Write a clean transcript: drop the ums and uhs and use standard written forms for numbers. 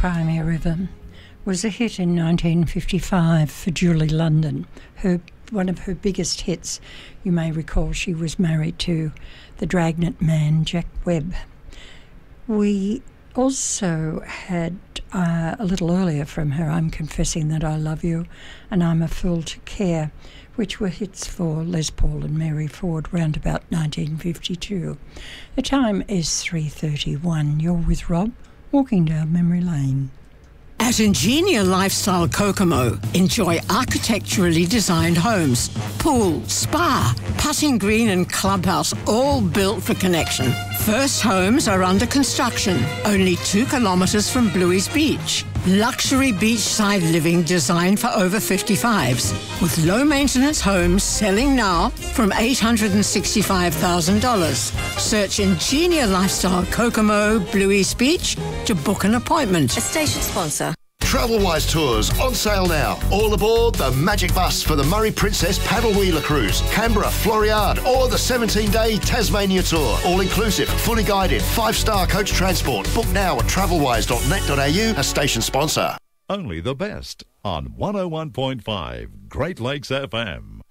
Cry Me a River was a hit in 1955 for Julie London. One of her biggest hits. You may recall she was married to the Dragnet man, Jack Webb. We also had a little earlier from her, I'm Confessing That I Love You and I'm a Fool to Care, which were hits for Les Paul and Mary Ford round about 1952. The time is 3:31. You're with Rob, walking down memory lane. At Ingenia Lifestyle Kokomo, enjoy architecturally designed homes, pool, spa, putting green and clubhouse, all built for connection. First homes are under construction, only 2 kilometres from Bluey's Beach. Luxury beachside living designed for over 55s, with low-maintenance homes selling now from $865,000. Search Ingenia Lifestyle Kokomo, Bluey's Beach to book an appointment. A station sponsor. Travelwise Tours on sale now. All aboard the Magic Bus for the Murray Princess Paddle Wheeler Cruise, Canberra, Floriade, or the 17-day Tasmania Tour. All inclusive, fully guided, 5-star coach transport. Book now at travelwise.net.au, a station sponsor. Only the best on 101.5 Great Lakes FM.